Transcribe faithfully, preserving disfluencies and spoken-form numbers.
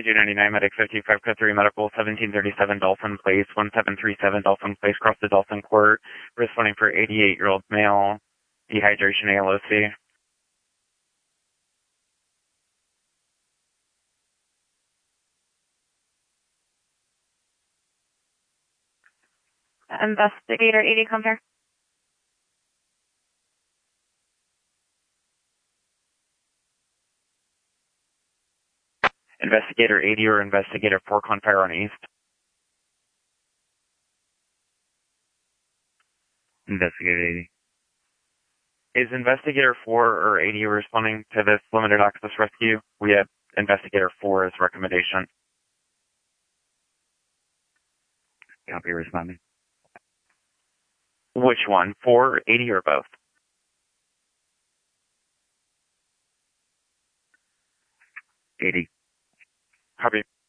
K J ninety-nine, Medic fifty-five, Code three, Medical seventeen thirty-seven, Dolphin Place, one seven three seven, Dolphin Place, cross the Dolphin Court, responding for eighty-eight-year-old male, dehydration A L O C. Investigator eighty, come here. Investigator eighty or Investigator four, con fire on East. Investigator eighty. Is Investigator four or eighty responding to this limited access rescue? We have Investigator four as recommendation. Copy, responding. Which one? four, eighty, or both? eighty. Copy.